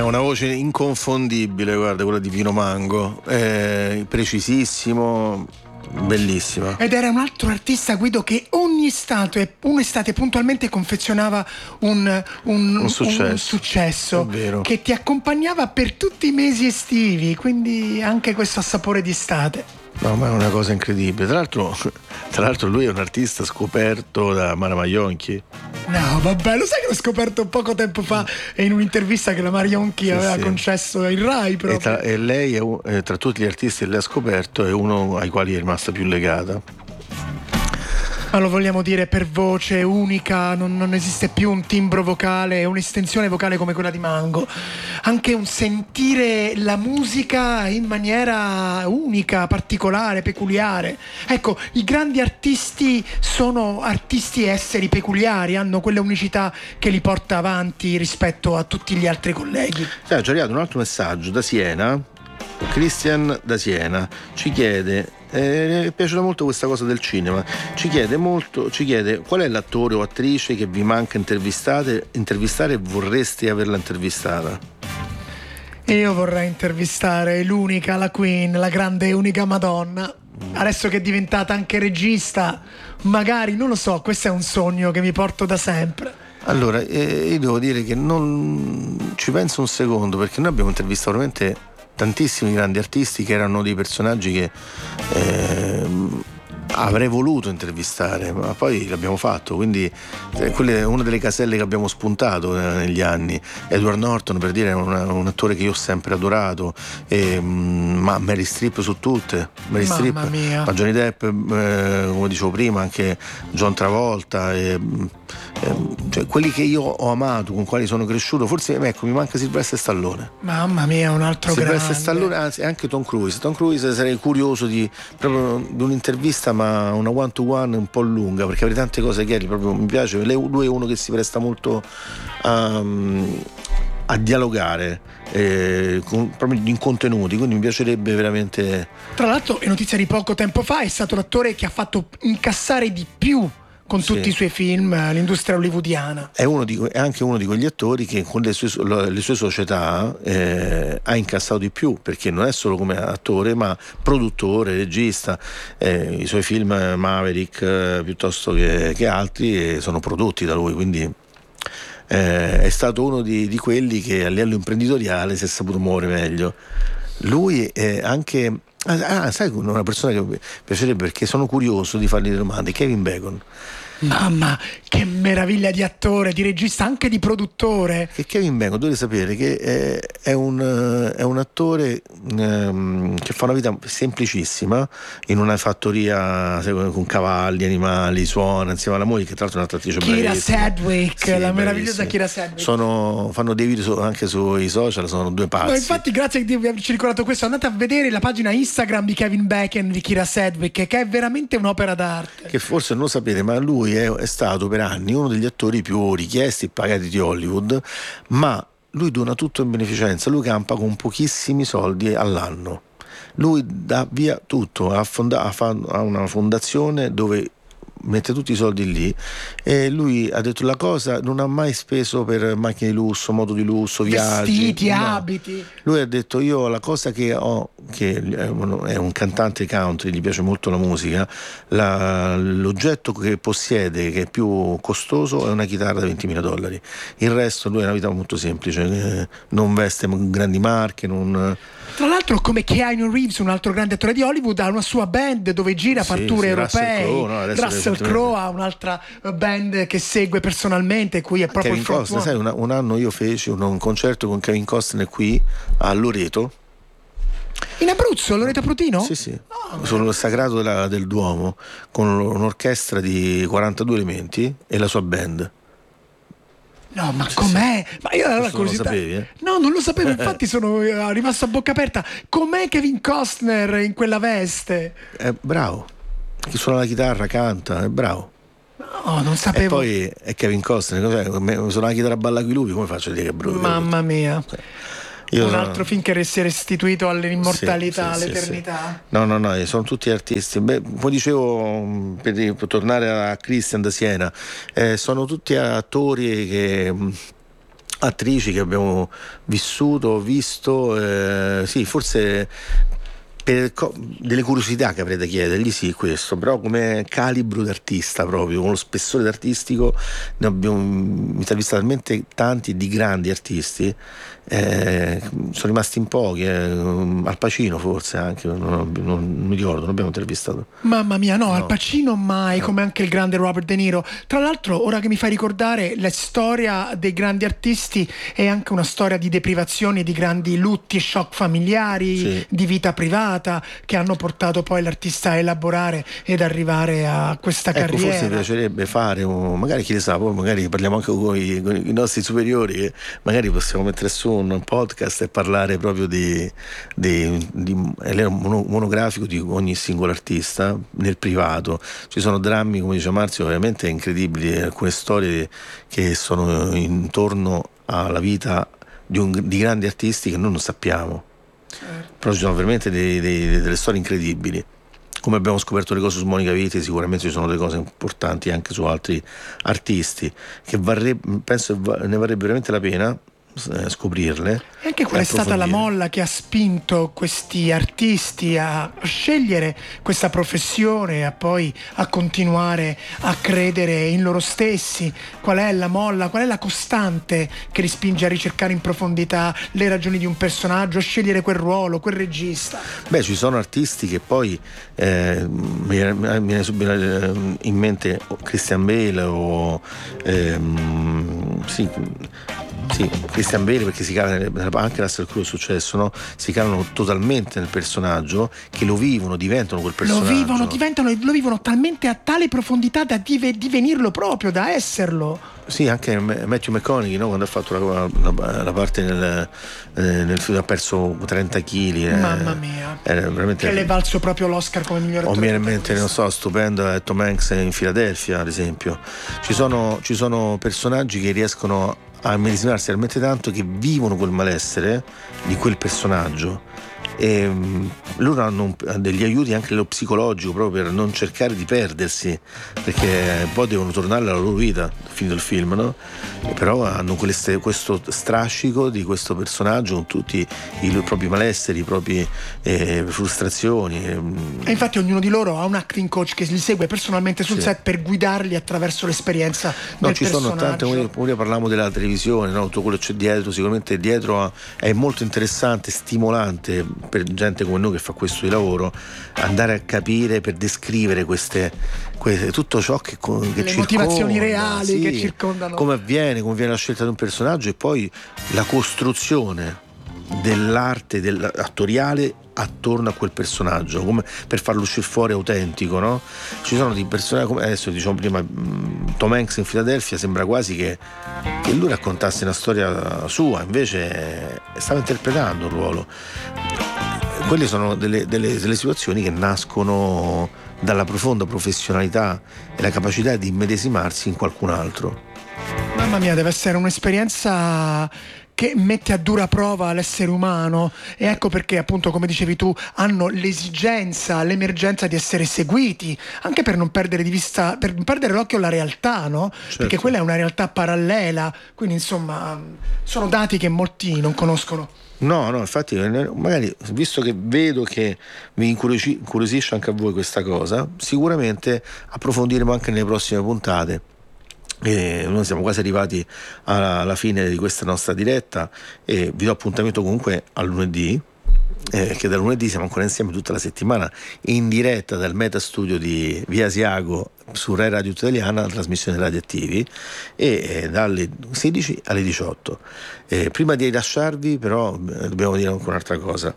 una voce inconfondibile, guarda, quella di Pino Mango, precisissimo, bellissima. Ed era un altro artista, Guido, che ogni estate puntualmente confezionava un successo È vero. che ti accompagnava per tutti i mesi estivi, quindi anche questo sapore di estate. No, ma è una cosa incredibile. Tra l'altro lui è un artista scoperto da Mara Maionchi. No, vabbè, lo sai che l'ho scoperto poco tempo fa in un'intervista che la Marionchi aveva concesso il Rai proprio. E lei tra tutti gli artisti che lei ha scoperto è uno ai quali è rimasta più legata. Ma lo vogliamo dire per voce unica, non esiste più un timbro vocale, un'estensione vocale come quella di Mango. Anche un sentire la musica in maniera unica, particolare, peculiare. Ecco, i grandi artisti sono artisti esseri peculiari, hanno quella unicità che li porta avanti rispetto a tutti gli altri colleghi. Ci è arrivato un altro messaggio da Siena. Christian da Siena ci chiede, mi è piaciuta molto questa cosa del cinema, ci chiede qual è l'attore o attrice che vi manca intervistare e vorresti averla intervistata. Io vorrei intervistare l'unica, la Queen, la grande e unica Madonna. Adesso che è diventata anche regista, magari, non lo so, questo è un sogno che mi porto da sempre. Allora, io devo dire che non ci penso un secondo, perché noi abbiamo intervistato veramente tantissimi grandi artisti che erano dei personaggi che avrei voluto intervistare, ma poi l'abbiamo fatto, quindi quella è una delle caselle che abbiamo spuntato negli anni. Edward Norton, per dire, è un attore che io ho sempre adorato, ma Meryl Streep su tutte, Mamma mia. ma Johnny Depp, come dicevo prima, anche John Travolta, cioè quelli che io ho amato, con quali sono cresciuto. Forse mi manca Sylvester Stallone. Mamma mia, un altro Sylvester grande. Stallone, anzi anche Tom Cruise sarei curioso proprio di un'intervista, ma una one to one un po' lunga, perché avrei tante cose che proprio mi piace. Lui è uno che si presta molto a dialogare proprio in contenuti, quindi mi piacerebbe veramente. Tra l'altro, è notizia di poco tempo fa, è stato l'attore che ha fatto incassare di più con tutti i suoi film l'industria hollywoodiana. È anche uno di quegli attori che con le sue società ha incassato di più, perché non è solo come attore, ma produttore, regista. I suoi film Maverick piuttosto che altri sono prodotti da lui, quindi è stato uno di quelli che a livello imprenditoriale si è saputo muovere meglio. Lui è anche sai, una persona che mi piacerebbe, perché sono curioso di fargli delle domande, Kevin Bacon. Mamma, che meraviglia di attore, di regista, anche di produttore. Che Kevin Bacon, dovete sapere che è un attore che fa una vita semplicissima in una fattoria con cavalli, animali, suona insieme alla moglie, che tra l'altro è un'attrice Kira bravissima. Sedgwick, la meravigliosa Kira Sedgwick. Fanno dei video anche sui social, sono due pazzi. No, infatti, grazie di averci ricordato questo. Andate a vedere la pagina Instagram di Kevin Bacon, di Kira Sedgwick, che è veramente un'opera d'arte. Che forse non lo sapete, ma lui è stato per anni uno degli attori più richiesti e pagati di Hollywood, ma lui dona tutto in beneficenza, lui campa con pochissimi soldi all'anno, lui dà via tutto, ha una fondazione dove mette tutti i soldi lì, e lui ha detto la cosa, non ha mai speso per macchine di lusso, moto di lusso, viaggi, vestiti, abiti. Lui ha detto: io la cosa che ho, che è un cantante country, gli piace molto la musica, l'oggetto che possiede che è più costoso è una chitarra da $20.000. Il resto lui ha una vita molto semplice, non veste grandi marche, non. Tra l'altro, come Keanu Reeves, un altro grande attore di Hollywood, ha una sua band dove gira parture europei. Russell Crowe ha un'altra band che segue personalmente, qui è proprio Kevin Costner, sai, un anno io feci un concerto con Kevin Costner qui a Loreto. In Abruzzo, Loreto Prutino? Sì. Sul Sagrato del Duomo, con un'orchestra di 42 elementi e la sua band. No, ma com'è? Ma io allora non lo sapevi, No, non lo sapevo, infatti sono rimasto a bocca aperta. Com'è Kevin Costner in quella veste? È bravo. Chi suona la chitarra, canta, è bravo. No, non sapevo. E poi è Kevin Costner, suona la chitarra, balla coi lupi, come faccio a dire che è brutto? Mamma mia. Un altro film che si è restituito all'immortalità, all'eternità. Sì. No, sono tutti artisti. Come dicevo, per tornare a Christian da Siena, sono tutti attori che attrici che abbiamo visto, sì, forse delle curiosità che avrei da chiedergli, sì, questo, però come calibro d'artista, proprio con lo spessore d'artistico ne abbiamo intervistato talmente tanti di grandi artisti, sono rimasti in pochi, Al Pacino forse anche, non mi ricordo, non abbiamo intervistato. Mamma mia, no, Al Pacino mai, come anche il grande Robert De Niro. Tra l'altro, ora che mi fai ricordare, la storia dei grandi artisti è anche una storia di deprivazioni, di grandi lutti e shock familiari, Sì. di vita privata, che hanno portato poi l'artista a elaborare ed arrivare a questa carriera. Forse mi piacerebbe fare, magari chi ne sa, poi magari parliamo anche con i nostri superiori, che magari possiamo mettere su un podcast e parlare proprio di monografico di ogni singolo artista nel privato. Ci sono drammi, come dice Marzio, veramente incredibili, alcune storie che sono intorno alla vita di grandi artisti che noi non sappiamo. Però ci sono veramente delle storie incredibili. Come abbiamo scoperto le cose su Monica Vitti, sicuramente ci sono delle cose importanti anche su altri artisti che penso ne varrebbe veramente la pena scoprirle. E anche qual è stata la molla che ha spinto questi artisti a scegliere questa professione, a poi a continuare a credere in loro stessi? Qual è la molla, qual è la costante che li spinge a ricercare in profondità le ragioni di un personaggio, a scegliere quel ruolo, quel regista? Beh, ci sono artisti che poi mi viene subito in mente Christian Bale o sì, Christian Bale, perché si cava anche Russell Crowe è successo, no? Si cavano totalmente nel personaggio, che lo vivono, diventano quel personaggio. Lo vivono talmente a tale profondità da divenirlo proprio, da esserlo. Sì, anche Matthew McConaughey, no? Quando ha fatto la parte nel film, ha perso 30 kg. Mamma mia, veramente, che le è valso proprio l'Oscar come miglior attore. O mi viene in mente, non so, stupendo è Tom Hanks in Philadelphia, ad esempio. Ci sono personaggi che riescono a medesimarsi talmente tanto che vivono quel malessere di quel personaggio, e loro hanno degli aiuti anche nello psicologico, proprio per non cercare di perdersi, perché poi devono tornare alla loro vita finito il film, no? E però hanno questo strascico di questo personaggio con tutti i propri malesseri, i propri frustrazioni, e infatti ognuno di loro ha un acting coach che li segue personalmente sul set per guidarli attraverso l'esperienza del ci personaggio. Sono tante, pure parliamo della televisione, no? Tutto quello che c'è dietro, sicuramente dietro è molto interessante, stimolante per gente come noi che fa questo di lavoro, andare a capire, per descrivere tutto ciò che le motivazioni reali che circondano, come avviene la scelta di un personaggio, e poi la costruzione dell'arte attoriale attorno a quel personaggio, come per farlo uscire fuori autentico, no? Ci sono dei personaggi, come adesso diciamo prima, Tom Hanks in Philadelphia, sembra quasi che lui raccontasse una storia sua, invece stava interpretando un ruolo. Quelle sono delle situazioni che nascono dalla profonda professionalità e la capacità di immedesimarsi in qualcun altro. Mamma mia, deve essere un'esperienza che mette a dura prova l'essere umano, e ecco perché, appunto, come dicevi tu, hanno l'esigenza, l'emergenza di essere seguiti, anche per non perdere di vista, per non perdere l'occhio alla realtà, no? Certo. Perché quella è una realtà parallela, quindi insomma sono dati che molti non conoscono. No, infatti, magari, visto che vedo che vi incuriosisce anche a voi questa cosa, sicuramente approfondiremo anche nelle prossime puntate. Noi siamo quasi arrivati alla fine di questa nostra diretta e vi do appuntamento comunque a lunedì, che da lunedì siamo ancora insieme tutta la settimana in diretta dal Meta Studio di Via Asiago su Rai Radio Italiana, la trasmissione Radioattivi, e dalle 16 alle 18. Prima di lasciarvi però dobbiamo dire ancora un'altra cosa,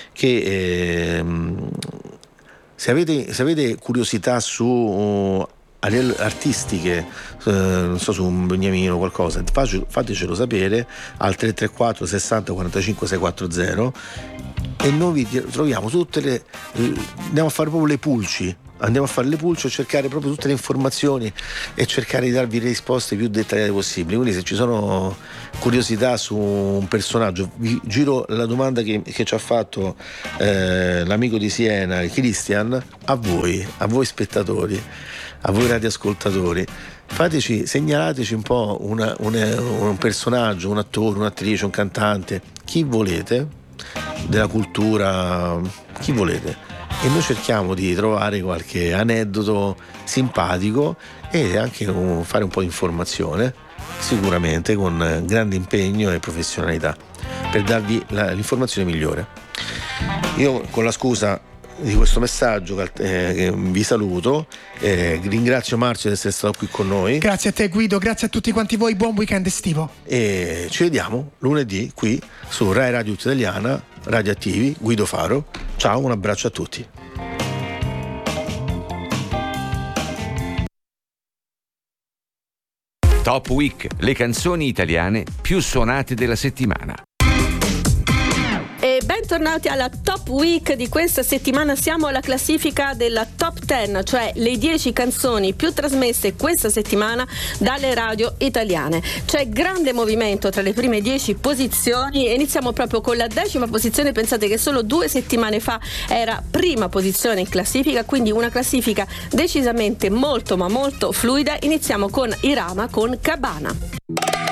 che se avete curiosità su artistiche, non so, su un Beniamino o qualcosa, fatecelo sapere al 334 60 45 640, e noi vi troviamo andiamo a fare proprio le pulci, e cercare proprio tutte le informazioni e cercare di darvi le risposte più dettagliate possibili. Quindi se ci sono curiosità su un personaggio, vi giro la domanda che ci ha fatto l'amico di Siena, Christian, a voi spettatori, a voi radioascoltatori. segnalateci un po' un personaggio, un attore, un'attrice, un cantante, chi volete, della cultura, chi volete, e noi cerchiamo di trovare qualche aneddoto simpatico e anche fare un po' di informazione, sicuramente con grande impegno e professionalità, per darvi l'informazione migliore. Io, con la scusa di questo messaggio, vi saluto, ringrazio Marzio di essere stato qui con noi. Grazie a te Guido, grazie a tutti quanti voi, buon weekend estivo, e ci vediamo lunedì qui su Rai Radio Italiana, Radioattivi, Guido Faro. Ciao, un abbraccio a tutti. Top Week, le canzoni italiane più suonate della settimana. E bentornati alla Top Week di questa settimana. Siamo alla classifica della Top 10, cioè le 10 canzoni più trasmesse questa settimana dalle radio italiane. C'è grande movimento tra le prime 10 posizioni e iniziamo proprio con la 10ª posizione. Pensate che solo 2 settimane fa era prima posizione in classifica, quindi una classifica decisamente molto ma molto fluida. Iniziamo con Irama con Cabana.